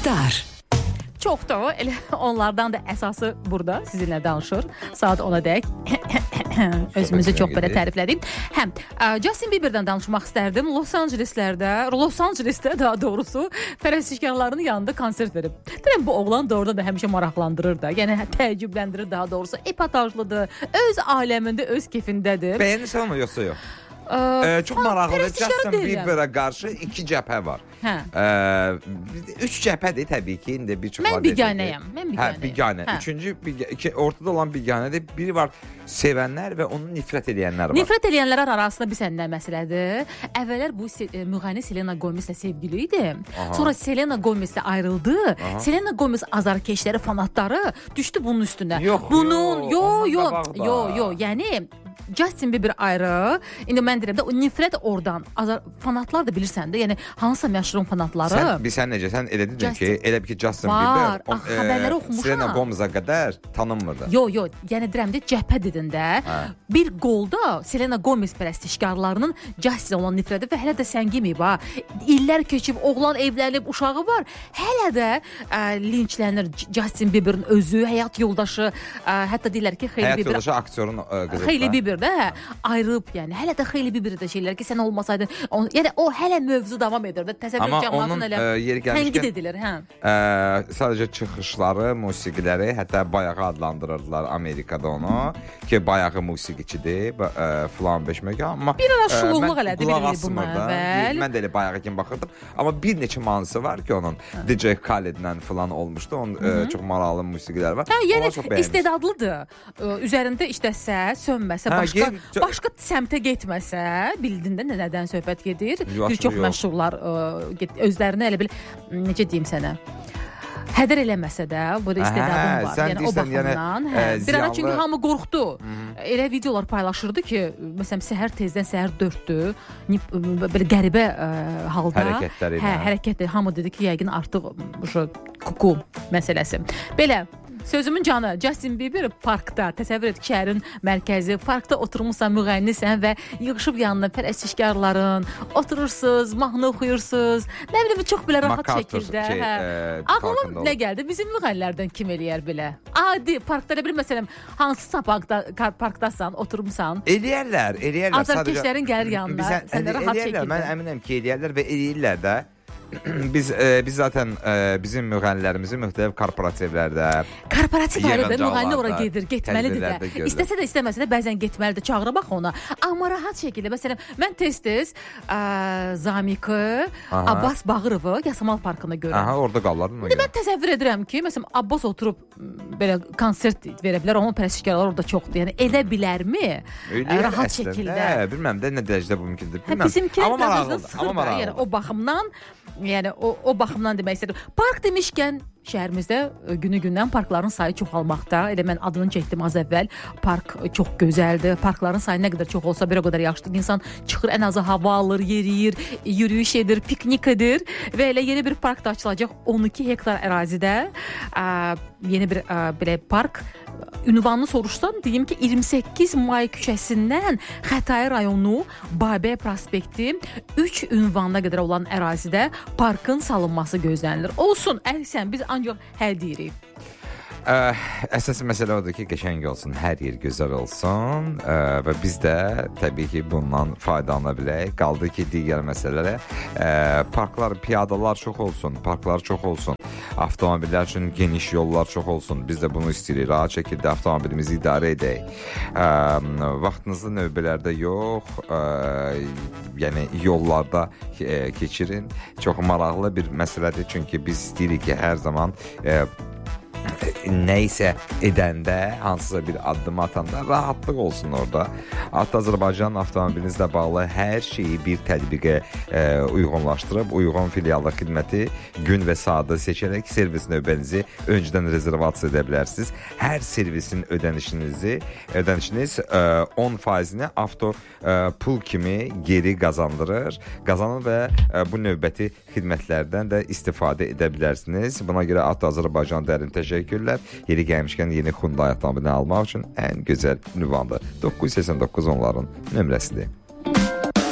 Star. Çox da elə onlardan da əsası burada sizinlə danışır. Saat 10-a dək özümüzü çox belə təriflədik. Həm Justin Bieber'dan danışmaq istərdim. Los Angeles'də daha doğrusu pərəstişkarların yanında konsert verib. Deyirəm, bu oğlan doğrudan da həmişə maraqlandırır da. Yəni təəccübləndirir daha doğrusu. Epatajlıdır. Öz aləmində, öz keyfindədir. Bəyənirsən mı yoxsa yox? Çok maraqlı. Justin Bieber'a qarşı iki cəbhə var. Üç cəbhədir təbii ki. İndi bir çox mən biganəyəm. Biganə. Üçüncü, ortada olan biganədir. Biri var sevənlər və onu nifrət edənlər var. Nifrət edənlər arasında bir səndən məsələdir. Əvvəllər bu müğənni Selena Gomez'lə sevgili idi. Sonra Selena Gomez'lə ayrıldı. Selena Gomez azarkeşləri, fanatları düşdü bunun üstünə. Yox. Yəni Justin Bieber ayrı. İndi mən deyirəm də o nifrət oradan. Fanatlar da bilirsən də, yəni hansısa məşhurun fanatları. Sən necə? Sən elə dedin ki, elə bir ki Justin Bieber xəbərləri oxumuşam. Selena Gomez'a qədər tanınmırdı. Yox. Yəni deyirəm də cəbhə dedin də. Bir qolda Selena Gomez pərəstişkarlarının Justin olan nifrəti və hələ də səngiməyib ha. İllər keçib, oğlan evlənib, uşağı var. Hələ də linçlənir Justin Bieber'ın özü, həyat yoldaşı, hətta deyirlər ki, həyat yoldaşı aktyorun qızı. Hailey Bieber də ayrılıb, yəni hələ də Hailey Bieber də şeylər ki, sən olmasaydın, yəni o hələ mövzu davam edir də. Təsəvvür cəmaatının elə tənqid edilir, sadəcə çıxışları, musiqiləri, hətta bayağı adlandırırdılar Amerikada onu ki, bayağı musiqiçidir, falan beşmək, amma bir ara şuluqluq elədi bilirik bunu əvvəl. Mən də elə bayağı kim baxırdım, amma bir neçə mahnısı var ki, onun DJ Khaled'lə falan olmuşdu, onun çox maraqlı musiqiləri var. Yəni istedadlıdır, üzərində işləsə, sönməsə, başqa səmtə getməsə, bildin də nədən söhbət gedir. Bir çox məşhurlar özlərini elə bil, necə deyim sənə, hədər eləməsə də, burada istedadım var. Yəni o baxımdan. Bir ara çünki hamı qorxdu. Elə videolar paylaşırdı ki, məsələn, səhər tezdən, səhər 4-dür, belə qəribə halda hərəkətlər. Hamı dedi ki, yəqin artıq kuku məsələsi. Belə. Sözümün canı, Justin Bieber parkda, təsəvvür et ki, şəhərin mərkəzi, parkda oturmuşsan, müğənnisən və yığışıb yanına pərəstişkarların, oturursunuz, mahnı oxuyursunuz, nə bilim, çox belə rahat şəkildə. Ağlıma nə gəldi? Bizim müğənnilərdən kim eləyər belə? Adi, parkda elə bir məsələn, hansısa parkdasan, oturmuşsan. Eləyərlər. Azarkeşlərin gəlir yanına, sən də rahat şəkildə. Mən əminəm ki, eləyərlər və eləyirlər də. Biz zaten bizim müğənnilərimizi müxtəlif korporativlərdə, korporativ ayrıdır, müğənni ora gedir, getməlidir də. İstəsə də istəməsə də bəzən getməlidir, çağıra bax ona. Amma rahat şəkildə, məsələn, mən tez-tez Zamiki, Abbas Bağırovu Yasamal Parkında görürəm. Orada qalırlar. Mən təsəvvür edirəm ki, məsələn, Abbas oturub belə konsert verə bilər, onun pərəstişkarları orada çoxdur. Yəni, edə bilərmi? Rahat şəkildə. Bilməm də nə dərəcədə bu mümkündür. Bizimkilər biraz özünü sıxır da, yəni o baxımdan. Yəni o baxımdan demək istədim. Park demişkən şəhərimizdə günü-gündən parkların sayı çoxalmaqda. Elə mən adını çəkdim az əvvəl. Park çox gözəldir. Parkların sayı nə qədər çox olsa bir o qədər yaxşıdır. İnsan çıxır, ən azı hava alır, yeriyir, yürüyüş edir, piknik edir və elə yeni bir park da açılacaq 12 hektar ərazidə. Yeni bir belə park. Ünvanını soruşsam, deyim ki, 28 may küçəsindən Xətai rayonu Babə prospekti 3 ünvanına qədər olan ərazidə parkın salınması gözlənilir. Olsun, əksən, biz ancaq hər deyirik. Əsas məsələ odur ki, qəşəng olsun, hər yer gözəl olsun və biz də təbii ki, bundan faydalana bilək. Qaldı ki, digər məsələlərə parklar, piyadalar çox olsun, parklar çox olsun, avtomobillər üçün geniş yollar çox olsun. Biz də bunu istəyirik, rahat şəkildə avtomobilimizi idarə edək. Vaxtınızı növbələrdə yox, yəni yollarda keçirin. Çox maraqlı bir məsələdir, çünki biz istəyirik ki, hər zaman nəysə edəndə, hansısa bir addım atanda rahatlıq olsun orada. Azərbaycan avtomobilinizlə bağlı hər şeyi bir tətbiqə uyğunlaşdırıb, uyğun filiallıq xidməti gün və saatı seçərək servis növbənizi öncədən rezervasiya edə bilərsiniz. Hər servisin ödənişiniz 10%-ni avto pul kimi geri qazandırır və bu növbəti xidmətlərdən də istifadə edə bilərsiniz. Buna görə Azərbaycan dərin təşəkkürlər. Yeri gəlmişkən yeni Hyundai avtomobilini almaq üçün ən gözəl ünvandır. 989 onların nömrəsidir.